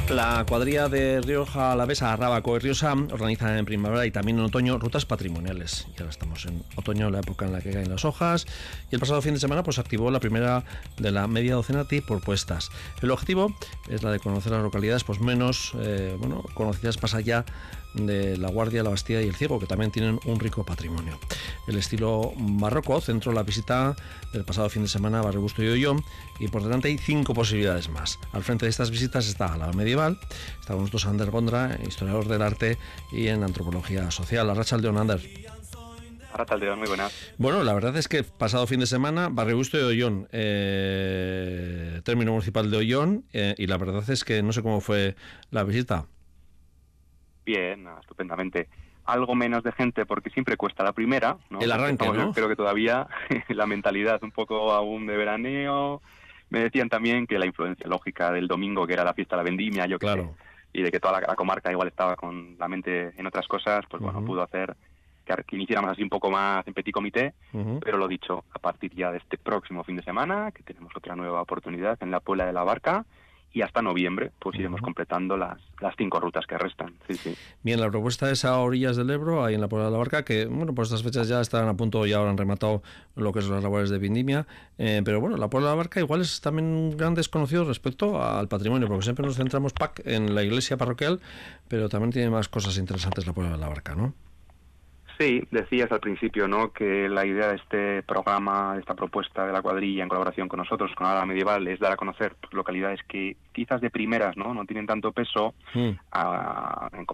La cuadrilla de Rioja Alavesa, Rábaco y Riosa organiza en primavera y también en otoño rutas patrimoniales. Y ahora estamos en otoño, la época en la que caen las hojas. Y el pasado fin de semana pues activó la primera de la media docena de propuestas. El objetivo es la de conocer las localidades pues menos conocidas más allá de La Guardia, La Bastida y El Ciego, que también tienen un rico patrimonio. El estilo barroco centró la visita del pasado fin de semana a Barrebusto y Ollón, y por delante hay 5 posibilidades más. Al frente de estas visitas está la medieval, está con nosotros Ander Gondra, historiador del arte y en antropología social. Arratsaldeon, Ander. Arratsaldeon, muy buenas. Bueno, la verdad es que pasado fin de semana, Barrebusto y Ollón, término municipal de Ollón, y la verdad es que no sé cómo fue la visita. Bien, estupendamente. Algo menos de gente porque siempre cuesta la primera, ¿no? El arranque, ¿no? Creo que todavía la mentalidad un poco aún de veraneo. Me decían también que la influencia lógica del domingo, que era la fiesta de la vendimia, Claro. y de que toda la comarca igual estaba con la mente en otras cosas, pues bueno, pudo hacer que iniciáramos así un poco más en petit comité, pero lo dicho, a partir ya de este próximo fin de semana, que tenemos otra nueva oportunidad en la Puebla de la Barca, y hasta noviembre pues iremos completando las 5 rutas que restan. Sí. Bien, la propuesta es a orillas del Ebro, ahí en la Puebla de la Barca, que bueno, por estas fechas ya están a punto, ya habrán rematado lo que son las labores de vendimia, pero bueno, la Puebla de la Barca igual es también un gran desconocido respecto al patrimonio, porque siempre nos centramos en la iglesia parroquial, pero también tiene más cosas interesantes la Puebla de la Barca, ¿no? Sí, decías al principio, ¿no?, que la idea de este programa, de esta propuesta de la cuadrilla en colaboración con nosotros, con la medieval, es dar a conocer localidades que quizás de primeras no tienen tanto peso en